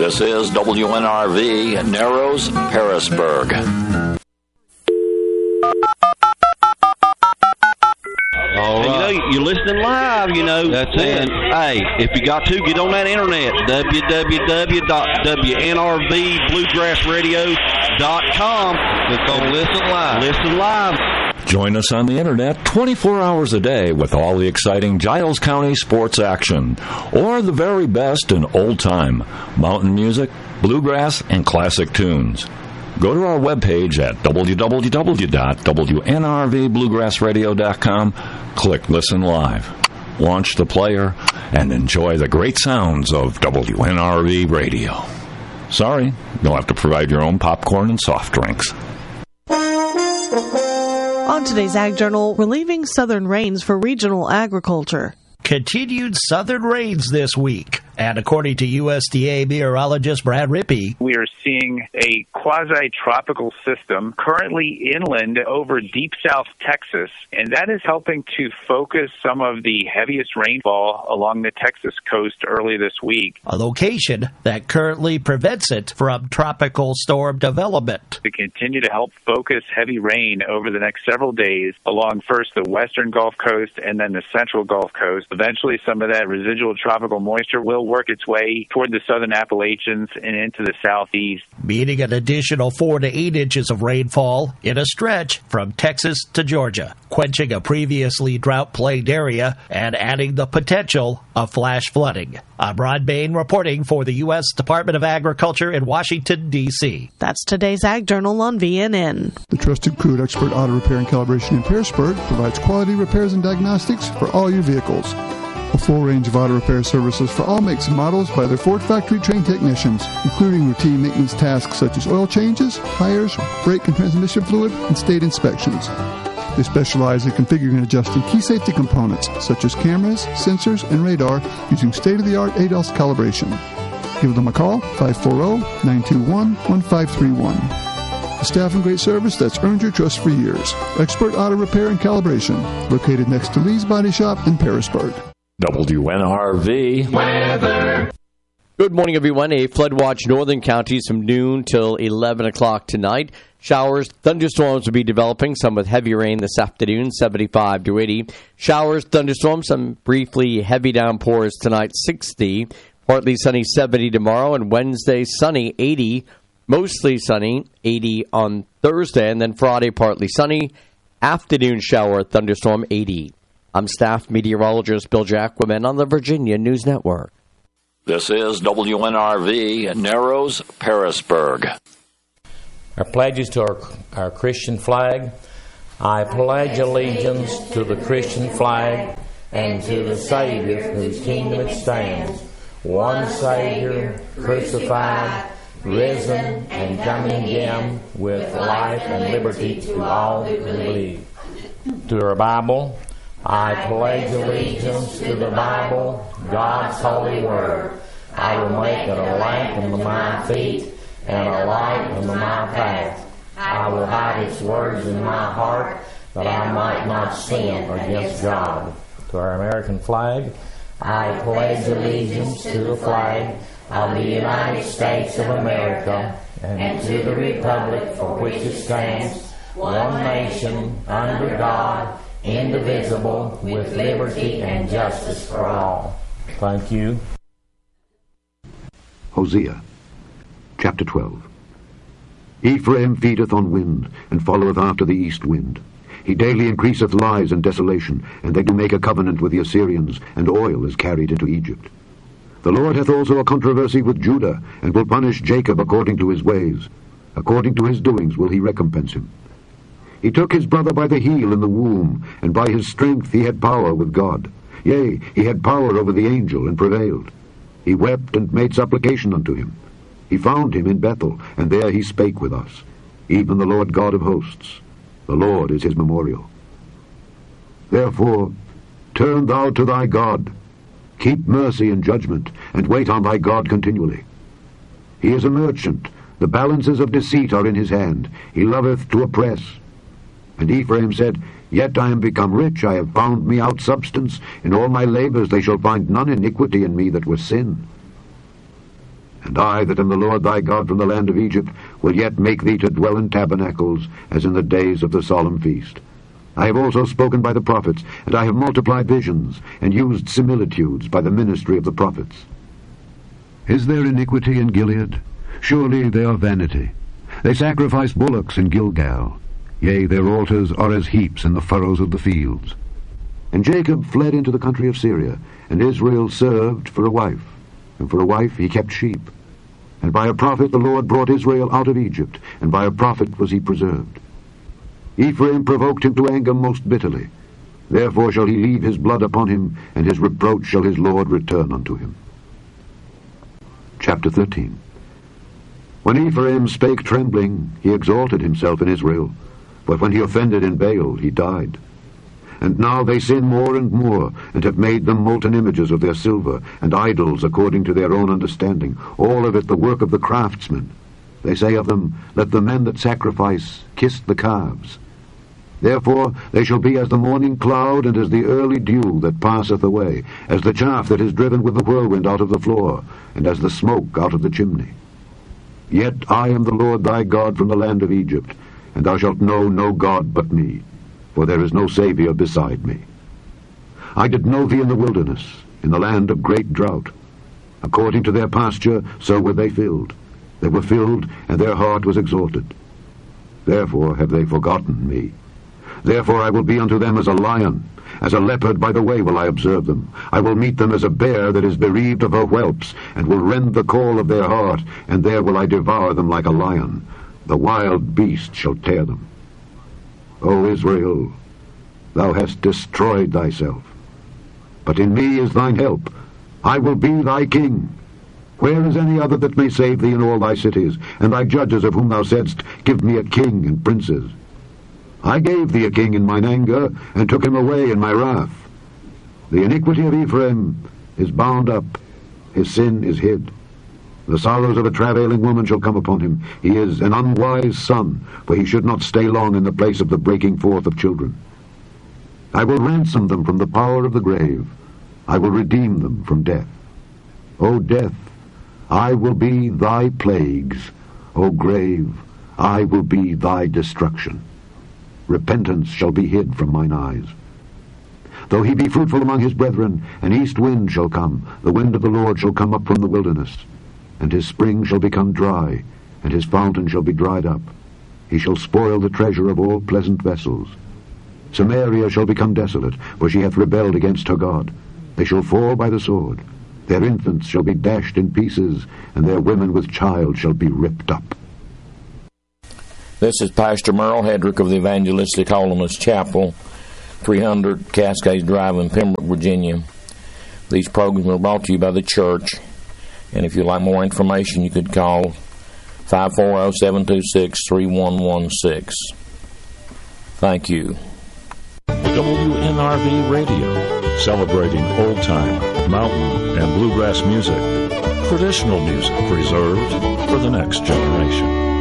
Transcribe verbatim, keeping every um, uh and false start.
This is W N R V, Narrows, Harrisburg. All right. You know, you're listening live, you know. That's and, it. Hey, if you got to, get on that internet, w w w dot w n r v bluegrass radio dot com. Click on Listen Live. Listen live. Join us on the internet twenty-four hours a day with all the exciting Giles County sports action, or the very best in old-time mountain music, bluegrass, and classic tunes. Go to our webpage at w w w dot w n r v bluegrass radio dot com, click Listen Live, launch the player, and enjoy the great sounds of W N R V Radio. Sorry, you'll have to provide your own popcorn and soft drinks. On today's Ag Journal, relieving southern rains for regional agriculture. Continued southern rains this week. And according to U S D A meteorologist Brad Rippey, we are seeing a quasi-tropical system currently inland over deep south Texas, and that is helping to focus some of the heaviest rainfall along the Texas coast early this week. A location that currently prevents it from tropical storm development. To continue to help focus heavy rain over the next several days along first the western Gulf Coast and then the central Gulf Coast. Eventually, some of that residual tropical moisture will work its way toward the southern Appalachians and into the southeast. Meaning an additional four to eight inches of rainfall in a stretch from Texas to Georgia, quenching a previously drought-plagued area and adding the potential of flash flooding. I'm Rod Bain reporting for the U S Department of Agriculture in Washington, D C That's today's Ag Journal on V N N. The trusted Crude Expert Auto Repair and Calibration in Harrisburg provides quality repairs and diagnostics for all your vehicles. A full range of auto repair services for all makes and models by their Ford factory-trained technicians, including routine maintenance tasks such as oil changes, tires, brake and transmission fluid, and state inspections. They specialize in configuring and adjusting key safety components such as cameras, sensors, and radar using state-of-the-art A D A L S calibration. Give them a call, five four zero, nine two one, one five three one. A staff and great service that's earned your trust for years. Expert Auto Repair and Calibration, located next to Lee's Body Shop in Harrisburg. W N R V weather. Good morning, everyone. A flood watch northern counties from noon till eleven o'clock tonight. Showers, thunderstorms will be developing, some with heavy rain this afternoon, seventy-five to eighty. Showers, thunderstorms, some briefly heavy downpours tonight, sixty. Partly sunny, seventy tomorrow, and Wednesday, sunny, eighty. Mostly sunny, eighty on Thursday, and then Friday, partly sunny. Afternoon shower, thunderstorm, eighty. I'm staff meteorologist Bill Jacquemin on the Virginia News Network. This is W N R V, Narrows, Harrisburg. Our pledges to our, our Christian flag. I pledge allegiance to the Christian flag and to the Savior whose kingdom it stands, one Savior, crucified, risen, and coming again with life and liberty to all who believe. To our Bible. I pledge allegiance to the Bible, God's holy word. I will make it a lamp unto my feet and a light unto my path. I will hide its words in my heart, that I might not sin against God. To our American flag, I pledge allegiance to the flag of the United States of America and to the republic for which it stands, one nation, under God, indivisible, with liberty and justice for all. Thank you. Hosea, chapter twelve. Ephraim feedeth on wind, and followeth after the east wind. He daily increaseth lies and desolation, and they do make a covenant with the Assyrians, and oil is carried into Egypt. The Lord hath also a controversy with Judah, and will punish Jacob according to his ways. According to his doings will he recompense him. He took his brother by the heel in the womb, and by his strength he had power with God. Yea, he had power over the angel, and prevailed. He wept and made supplication unto him. He found him in Bethel, and there he spake with us, even the Lord God of hosts. The Lord is his memorial. Therefore, turn thou to thy God. Keep mercy and judgment, and wait on thy God continually. He is a merchant. The balances of deceit are in his hand. He loveth to oppress. And Ephraim said, Yet I am become rich, I have found me out substance. In all my labors they shall find none iniquity in me that was sin. And I, that am the Lord thy God from the land of Egypt, will yet make thee to dwell in tabernacles, as in the days of the solemn feast. I have also spoken by the prophets, and I have multiplied visions, and used similitudes by the ministry of the prophets. Is there iniquity in Gilead? Surely they are vanity. They sacrifice bullocks in Gilgal. Yea, their altars are as heaps in the furrows of the fields. And Jacob fled into the country of Syria, and Israel served for a wife. And for a wife he kept sheep. And by a prophet the Lord brought Israel out of Egypt, and by a prophet was he preserved. Ephraim provoked him to anger most bitterly. Therefore shall he leave his blood upon him, and his reproach shall his Lord return unto him. Chapter thirteen. When Ephraim spake trembling, he exalted himself in Israel. But when he offended in Baal, he died. And now they sin more and more, and have made them molten images of their silver, and idols according to their own understanding, all of it the work of the craftsmen. They say of them, Let the men that sacrifice kiss the calves. Therefore they shall be as the morning cloud, and as the early dew that passeth away, as the chaff that is driven with the whirlwind out of the floor, and as the smoke out of the chimney. Yet I am the Lord thy God from the land of Egypt, and thou shalt know no God but me, for there is no Saviour beside me. I did know thee in the wilderness, in the land of great drought. According to their pasture, so were they filled. They were filled, and their heart was exalted. Therefore have they forgotten me. Therefore I will be unto them as a lion, as a leopard by the way will I observe them. I will meet them as a bear that is bereaved of her whelps, and will rend the caul of their heart, and there will I devour them like a lion. The wild beast shall tear them. O Israel, thou hast destroyed thyself. But in me is thine help. I will be thy king. Where is any other that may save thee in all thy cities, and thy judges of whom thou saidst, Give me a king and princes? I gave thee a king in mine anger, and took him away in my wrath. The iniquity of Ephraim is bound up, his sin is hid. The sorrows of a travailing woman shall come upon him. He is an unwise son, for he should not stay long in the place of the breaking forth of children. I will ransom them from the power of the grave. I will redeem them from death. O death, I will be thy plagues. O grave, I will be thy destruction. Repentance shall be hid from mine eyes. Though he be fruitful among his brethren, an east wind shall come, the wind of the Lord shall come up from the wilderness. And his spring shall become dry, and his fountain shall be dried up. He shall spoil the treasure of all pleasant vessels. Samaria shall become desolate, for she hath rebelled against her God. They shall fall by the sword. Their infants shall be dashed in pieces, and their women with child shall be ripped up. This is Pastor Merle Hedrick of the Evangelistic Holiness Chapel, three hundred Cascades Drive in Pembroke, Virginia. These programs are brought to you by the church. And if you'd like more information, you could call five four zero, seven two six, three one one six. Thank you. W N R V Radio, celebrating old-time, mountain, and bluegrass music. Traditional music preserved for the next generation.